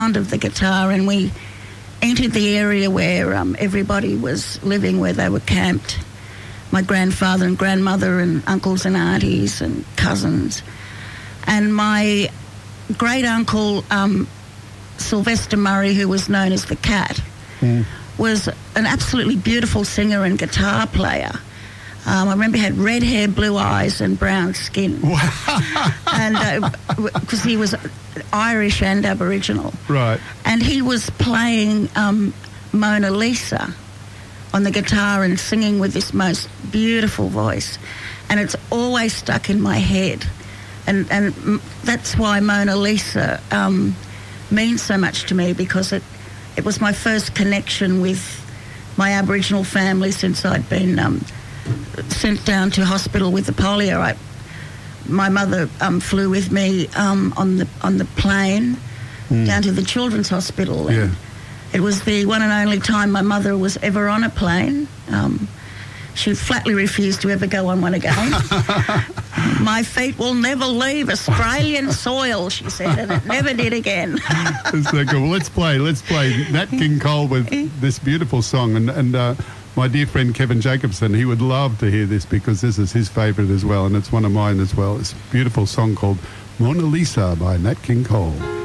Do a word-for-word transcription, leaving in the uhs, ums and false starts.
sound of the guitar, and we entered the area where um, everybody was living, where they were camped. My grandfather and grandmother and uncles and aunties and cousins. And my great uncle, um, Sylvester Murray, who was known as the Cat, mm. was an absolutely beautiful singer and guitar player. Um, I remember he had red hair, blue eyes and brown skin. Wow. And because uh, he was Irish and Aboriginal. Right. And he was playing um, Mona Lisa on the guitar and singing with this most beautiful voice. And it's always stuck in my head. And, and that's why Mona Lisa um, means so much to me, because it, it was my first connection with my Aboriginal family since I'd been... Um, sent down to hospital with the polio. I, my mother um, flew with me um, on the on the plane mm. down to the Children's Hospital. And yeah. It was the one and only time my mother was ever on a plane. Um, she flatly refused to ever go on one again. My feet will never leave Australian soil, she said, and it never did again. That's so cool. Well, let's play. Let's play Nat King Cole with this beautiful song. And, and uh, my dear friend Kevin Jacobson, he would love to hear this because this is his favourite as well, and it's one of mine as well. It's a beautiful song called Mona Lisa by Nat King Cole.